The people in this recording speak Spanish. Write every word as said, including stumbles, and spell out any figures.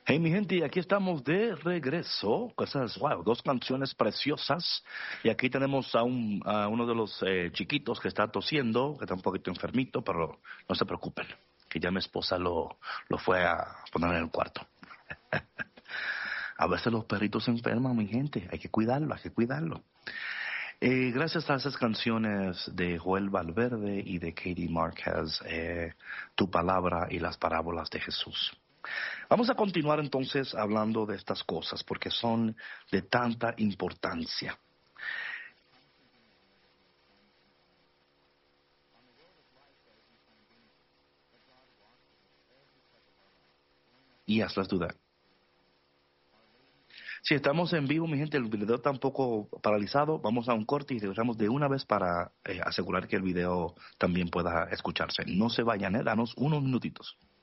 Hey, mi gente, y aquí estamos de regreso. Esas, wow, dos canciones preciosas. Y aquí tenemos a, un, a uno de los eh, chiquitos que está tosiendo, que está un poquito enfermito, pero no se preocupen, que ya mi esposa lo, lo fue a poner en el cuarto. A veces los perritos se enferman, mi gente. Hay que cuidarlo, hay que cuidarlo. Eh, gracias a esas canciones de Joel Valverde y de Katie Márquez, eh, Tu Palabra y las Parábolas de Jesús. Vamos a continuar entonces hablando de estas cosas porque son de tanta importancia. Y hazlas dudar. Si estamos en vivo, mi gente, el video está un poco paralizado. Vamos a un corte y regresamos de una vez para eh, asegurar que el video también pueda escucharse. No se vayan, eh, danos unos minutitos.